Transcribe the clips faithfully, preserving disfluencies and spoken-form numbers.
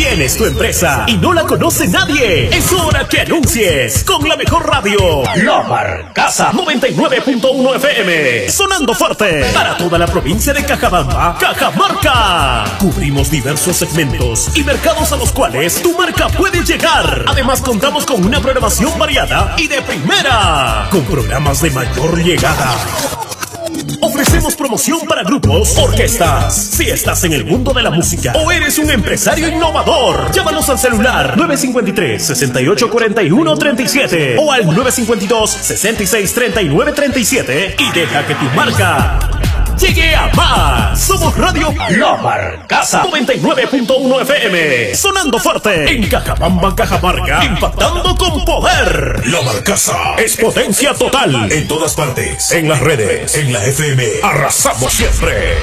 Tienes tu empresa y no la conoce nadie. Es hora que anuncies con la mejor radio, La Barcaza noventa y nueve punto uno F M. Sonando fuerte para toda la provincia de Cajabamba, Cajamarca. Cubrimos diversos segmentos y mercados a los cuales tu marca puede llegar. Además, contamos con una programación variada y de primera, con programas de mayor llegada. Ofrecemos promoción para grupos, orquestas. Si estás en el mundo de la música o eres un empresario innovador, llámanos al celular nueve cinco tres, seis ocho cuatro uno tres siete o al nueve cinco dos, seis seis tres nueve tres siete y deja que tu marca llegue a más. Somos Radio La Barcaza noventa y nueve punto uno F M. Sonando fuerte en Cajabamba, Cajamarca. Impactando con poder. La Barcaza es potencia total. En todas partes. En las redes. En la F M. Arrasamos siempre.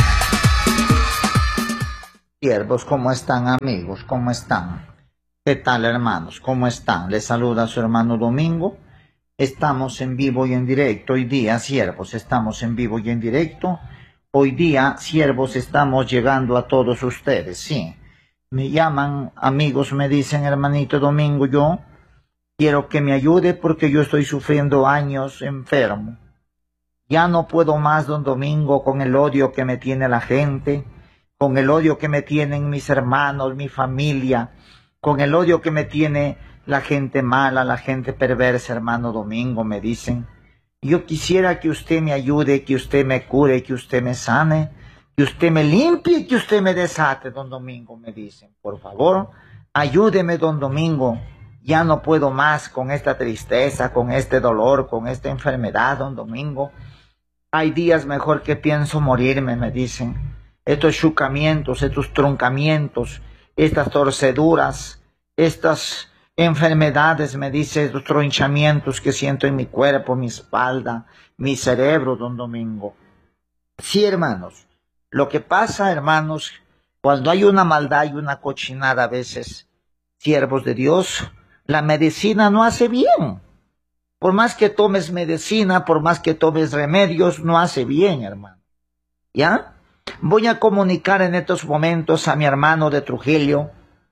Siervos, ¿cómo están, amigos? ¿Cómo están? ¿Qué tal, hermanos? ¿Cómo están? Les saluda su hermano Domingo. Estamos en vivo y en directo. Hoy día, siervos, estamos en vivo y en directo. Hoy día, siervos, estamos llegando a todos ustedes, sí. Me llaman, amigos, me dicen, hermanito Domingo, yo quiero que me ayude porque yo estoy sufriendo años enfermo. Ya no puedo más, don Domingo, con el odio que me tiene la gente, con el odio que me tienen mis hermanos, mi familia, con el odio que me tiene la gente mala, la gente perversa, hermano Domingo, me dicen. Yo quisiera que usted me ayude, que usted me cure, que usted me sane, que usted me limpie, que usted me desate, don Domingo, me dicen. Por favor, ayúdeme, don Domingo. Ya no puedo más con esta tristeza, con este dolor, con esta enfermedad, don Domingo. Hay días mejor que pienso morirme, me dicen. Estos chucamientos, estos truncamientos, estas torceduras, estas enfermedades, me dice, los tronchamientos que siento en mi cuerpo, mi espalda, mi cerebro, don Domingo. Sí, hermanos, lo que pasa, hermanos, cuando hay una maldad y una cochinada a veces, siervos de Dios, la medicina no hace bien. Por más que tomes medicina, por más que tomes remedios, no hace bien, hermano. ¿Ya? Voy a comunicar en estos momentos a mi hermano de Trujillo,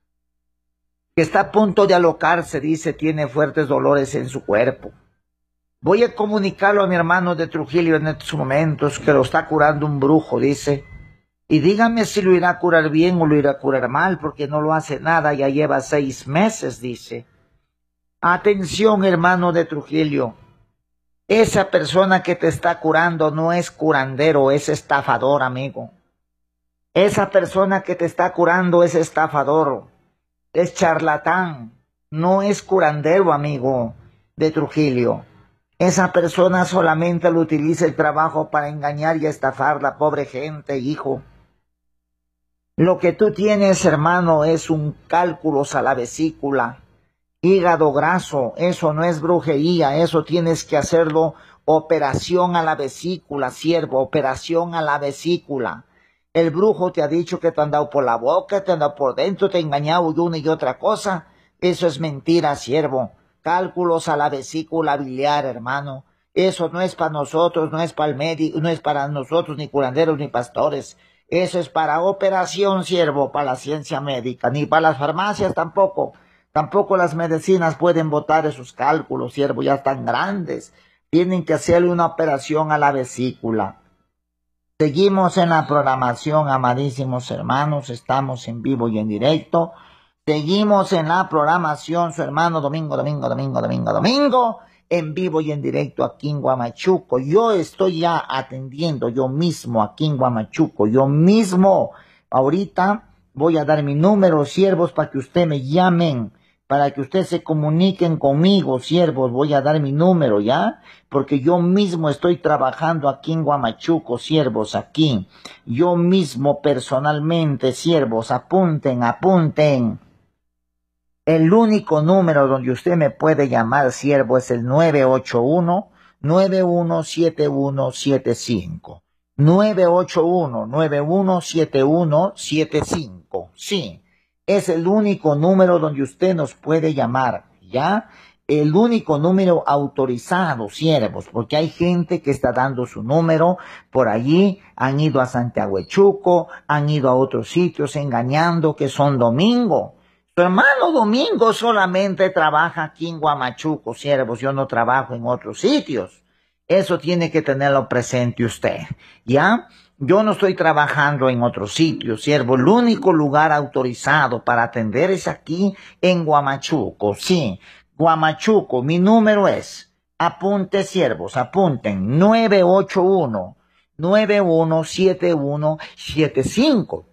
que está a punto de alocarse, dice, tiene fuertes dolores en su cuerpo. Voy a comunicarlo a mi hermano de Trujillo en estos momentos, que lo está curando un brujo, dice. Y dígame si lo irá a curar bien o lo irá a curar mal, porque no lo hace nada, ya lleva seis meses, dice. Atención, hermano de Trujillo. Esa persona que te está curando no es curandero, es estafador, amigo. Esa persona que te está curando es estafador. Es charlatán, no es curandero, amigo de Trujillo. Esa persona solamente lo utiliza el trabajo para engañar y estafar a la pobre gente, hijo. Lo que tú tienes, hermano, es un cálculos a la vesícula, hígado graso. Eso no es brujería, eso tienes que hacerlo operación a la vesícula, siervo, operación a la vesícula. El brujo te ha dicho que te han dado por la boca, te han dado por dentro, te ha engañado de una y otra cosa. Eso es mentira, siervo. Cálculos a la vesícula biliar, hermano. Eso no es para nosotros, no es para el médico, no es para nosotros, ni curanderos, ni pastores. Eso es para operación, siervo, para la ciencia médica. Ni para las farmacias tampoco. Tampoco las medicinas pueden botar esos cálculos, siervo, ya están grandes. Tienen que hacerle una operación a la vesícula. Seguimos en la programación, amadísimos hermanos, estamos en vivo y en directo. Seguimos en la programación, su hermano Domingo, Domingo, Domingo, Domingo, Domingo, en vivo y en directo aquí en Huamachuco. Yo estoy ya atendiendo yo mismo aquí en Huamachuco, yo mismo. Ahorita voy a dar mi número, siervos, para que usted me llamen, para que ustedes se comuniquen conmigo, siervos. Voy a dar mi número, ¿ya? Porque yo mismo estoy trabajando aquí en Huamachuco, siervos, aquí. Yo mismo, personalmente, siervos, apunten, apunten. El único número donde usted me puede llamar, siervo, es el nueve ocho uno, nueve uno siete uno siete cinco. nueve ocho uno, nueve uno siete uno siete cinco. Sí. Es el único número donde usted nos puede llamar, ¿ya? el único número autorizado, siervos, porque hay gente que está dando su número por allí, han ido a Santiago de Chuco, han ido a otros sitios engañando que son Domingo. Su hermano Domingo solamente trabaja aquí en Huamachuco, siervos, yo no trabajo en otros sitios. Eso tiene que tenerlo presente usted, ¿ya? Yo no estoy trabajando en otros sitios, siervo. El único lugar autorizado para atender es aquí en Huamachuco, sí. Huamachuco, mi número es, apunte siervos, apunten, nueve ocho uno, nueve uno siete uno siete cinco.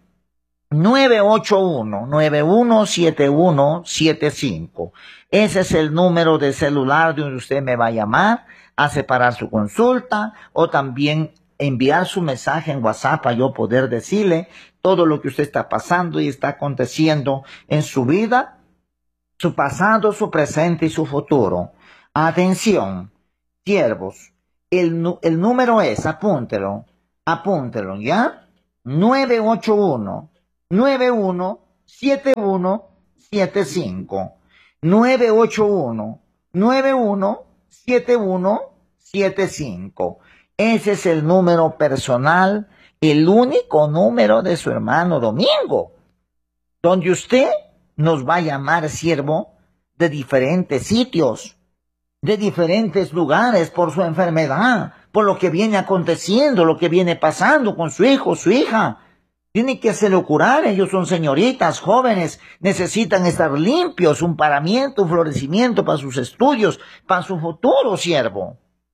nueve ocho uno, nueve uno siete uno siete cinco. Ese es el número de celular donde usted me va a llamar a separar su consulta o también enviar su mensaje en WhatsApp para yo poder decirle todo lo que usted está pasando y está aconteciendo en su vida, su pasado, su presente y su futuro. Atención, siervos, el, el número es, apúntelo, apúntelo, ¿ya? nueve ocho uno, nueve uno siete uno siete cinco. nueve ocho uno, nueve uno siete uno siete cinco. Ese es el número personal, el único número de su hermano Domingo, donde usted nos va a llamar, siervo, de diferentes sitios, de diferentes lugares por su enfermedad, por lo que viene aconteciendo, lo que viene pasando con su hijo, su hija. Tiene que hacerlo curar, ellos son señoritas, jóvenes, necesitan estar limpios, un paramiento, un florecimiento para sus estudios, para su futuro, siervo.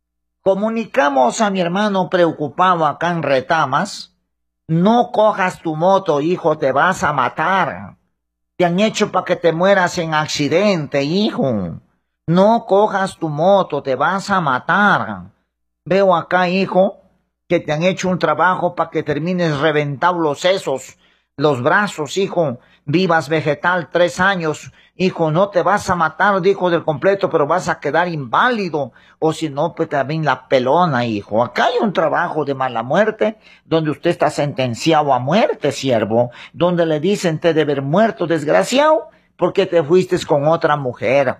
Comunicamos a mi hermano preocupado acá en Retamas. No cojas tu moto, hijo, te vas a matar. Te han hecho para que te mueras en accidente, hijo. No cojas tu moto, te vas a matar. Veo acá, hijo, que te han hecho un trabajo para que termines reventado los sesos, los brazos, hijo. Vivas vegetal tres años. Hijo, no te vas a matar, dijo del completo, pero vas a quedar inválido. O si no, pues también la pelona, hijo. Acá hay un trabajo de mala muerte, donde usted está sentenciado a muerte, siervo. Donde le dicen te debe haber muerto, desgraciado, porque te fuiste con otra mujer.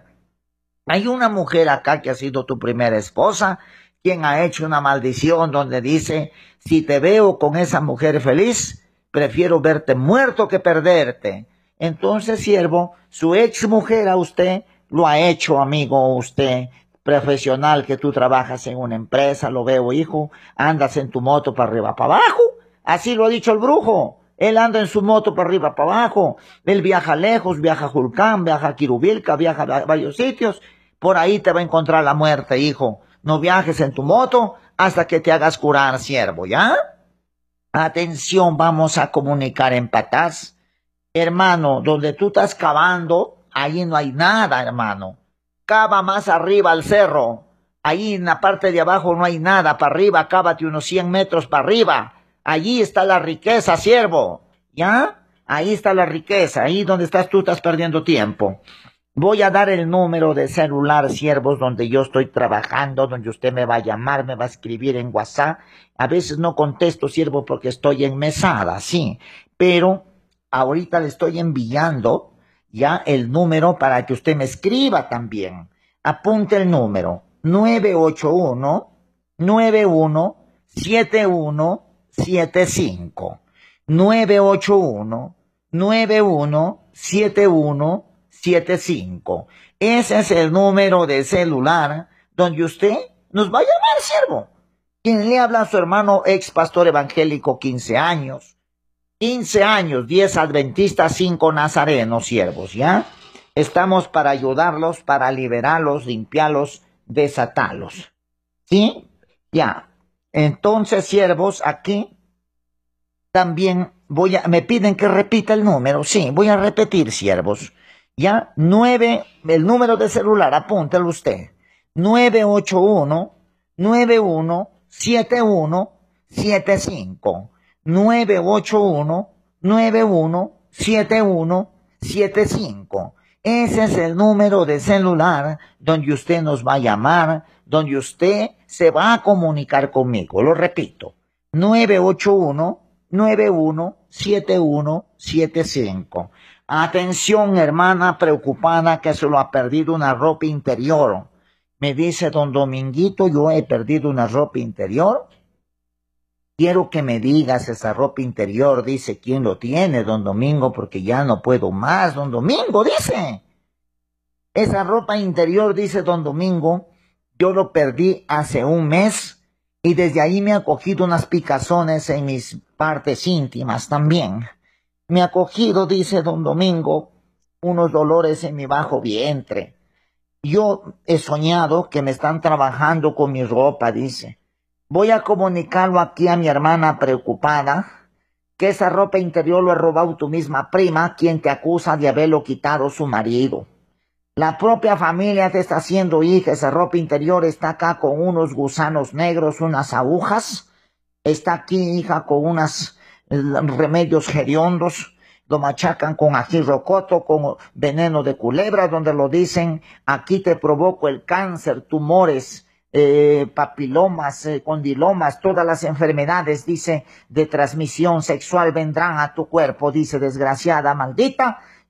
Hay una mujer acá que ha sido tu primera esposa, quien ha hecho una maldición donde dice, si te veo con esa mujer feliz, prefiero verte muerto que perderte. Entonces, siervo, su ex mujer a usted lo ha hecho, amigo, usted, profesional, que tú trabajas en una empresa, lo veo, hijo, andas en tu moto para arriba, para abajo. Así lo ha dicho el brujo. Él anda en su moto para arriba, para abajo. Él viaja lejos, viaja a Julcán, viaja a Quirubilca, viaja a varios sitios. Por ahí te va a encontrar la muerte, hijo. No viajes en tu moto hasta que te hagas curar, siervo, ¿ya? Atención, vamos a comunicar en Patás. Hermano, donde tú estás cavando, ahí no hay nada, hermano. Cava más arriba al cerro. Ahí en la parte de abajo no hay nada. Para arriba, cávate unos cien metros para arriba. Allí está la riqueza, siervo. ¿Ya? Ahí está la riqueza. Ahí donde estás tú estás perdiendo tiempo. Voy a dar el número de celular, siervos, donde yo estoy trabajando, donde usted me va a llamar, me va a escribir en WhatsApp. A veces no contesto, siervo, porque estoy en mesada, sí. Pero ahorita le estoy enviando ya el número para que usted me escriba también. Apunte el número, nueve ocho uno, nueve uno siete uno siete cinco. nueve ocho uno, nueve uno siete uno siete cinco. Ese es el número de celular donde usted nos va a llamar, siervo. Quien le habla a su hermano ex pastor evangélico, quince años. quince años, diez adventistas, cinco nazarenos, siervos, ¿ya? Estamos para ayudarlos, para liberarlos, limpiarlos, desatarlos. ¿Sí? Ya. Entonces, siervos, aquí también voy a, me piden que repita el número. Sí, voy a repetir, siervos. Ya, nueve, el número de celular, apúntelo usted. nueve ocho uno, nueve uno siete uno siete cinco. nueve ocho uno, nueve uno siete uno siete cinco. Ese es el número de celular donde usted nos va a llamar, donde usted se va a comunicar conmigo. Lo repito, nueve ocho uno, nueve uno siete uno siete cinco. Atención, hermana preocupada que se lo ha perdido una ropa interior. Me dice don Dominguito, yo he perdido una ropa interior. Quiero que me digas esa ropa interior. Dice, ¿quién lo tiene, don Domingo? Porque ya no puedo más, don Domingo, dice. Esa ropa interior, dice don Domingo, yo lo perdí hace un mes y desde ahí me ha cogido unas picazones en mis partes íntimas también. Me ha cogido, dice don Domingo, unos dolores en mi bajo vientre. Yo he soñado que me están trabajando con mi ropa, dice. Voy a comunicarlo aquí a mi hermana preocupada, que esa ropa interior lo ha robado tu misma prima, quien te acusa de haberlo quitado su marido. La propia familia te está haciendo hija, esa ropa interior está acá con unos gusanos negros, unas agujas. Está aquí, hija, con unos remedios hediondos. Lo machacan con ají rocoto, con veneno de culebra, donde lo dicen, aquí te provoco el cáncer, tumores, eh, papilomas, eh, condilomas, todas las enfermedades, dice, de transmisión sexual vendrán a tu cuerpo, dice, desgraciada, maldita.